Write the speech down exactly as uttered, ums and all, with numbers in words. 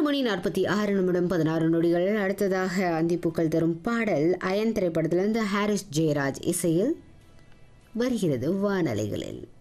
மணி நாற்பத்தி ஆறு நிமிடம் பதினாறு நொடிகள். அடுத்ததாக அந்திப்பூக்கள் தரும் பாடல் அயன் திரைப்படத்திலிருந்து ஹாரிஸ் ஜெயராஜ் இசையில் வருகிறது வானலைகளில்.